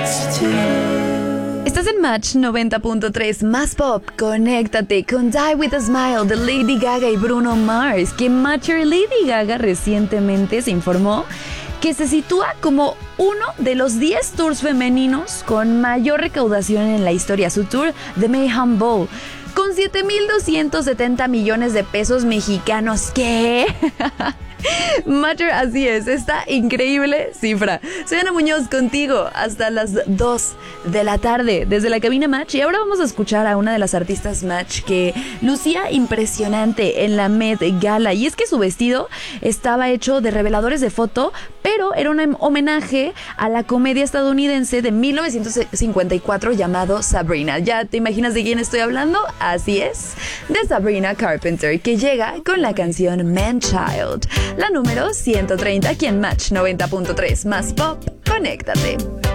Estás en Match 90.3, más pop, conéctate con Die With A Smile de Lady Gaga y Bruno Mars, que Matcher Lady Gaga recientemente se informó que se sitúa como uno de los 10 tours femeninos con mayor recaudación en la historia, su tour The Mayhem Ball, con 7,270 millones de pesos mexicanos. ¿Qué? Matcher, así es, esta increíble cifra. Soy Ana Muñoz contigo hasta las 2 de la tarde desde la cabina Match, y ahora vamos a escuchar a una de las artistas Match que lucía impresionante en la Met Gala, y es que su vestido estaba hecho de reveladores de foto, pero era un homenaje a la comedia estadounidense de 1954 llamado Sabrina. ¿Ya te imaginas de quién estoy hablando? Así es, de Sabrina Carpenter, que llega con la canción Man Child, la número 130 aquí en Match 90.3, más pop, conéctate.